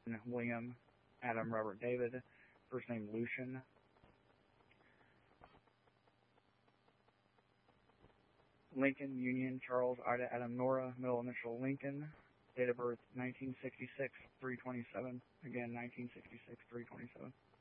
William, Adam, Robert, David. First name Lucian. Lincoln, Union, Charles, Ida, Adam, Nora. Middle initial Lincoln. Date of birth 1966, 327. Again, 1966, 327.